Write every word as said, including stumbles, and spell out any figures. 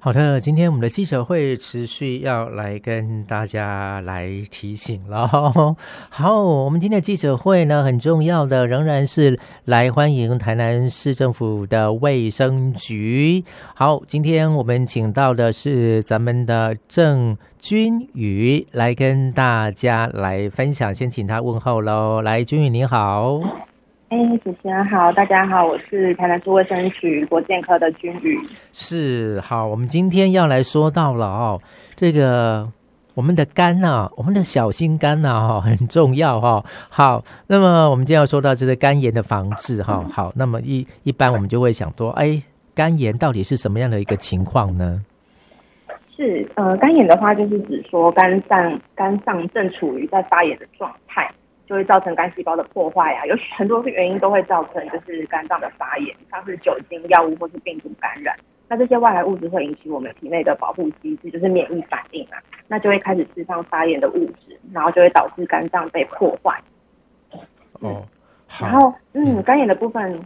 好的，今天我们的记者会持续要来跟大家来提醒了。好，我们今天的记者会呢，很重要的仍然是来欢迎台南市政府的卫生局。好，今天我们请到的是咱们的郑君宇来跟大家来分享，先请他问候喽。来，君宇你好。 哎，主持人好，大家好，我是台南市卫生局国健科的君宇。 是，好，我们今天要来说到了哦，这个我们的肝啊，我们的小心肝啊，很重要哈、哦。好，那么我们今天要说到这个肝炎的防治哈、哦。好，那么一一般我们就会想说，哎，肝炎到底是什么样的一个情况呢？ 是，呃，肝炎的话，就是指说肝脏肝脏正处于在发炎的状态。就会造成肝细胞的破坏啊，有很多原因都会造成就是肝脏的发炎，像是酒精、药物或是病毒感染。那这些外来物质会引起我们体内的保护机制，就是免疫反应啊，那就会开始释放发炎的物质，然后就会导致肝脏被破坏。 哦，好。 然后，嗯，肝炎的部分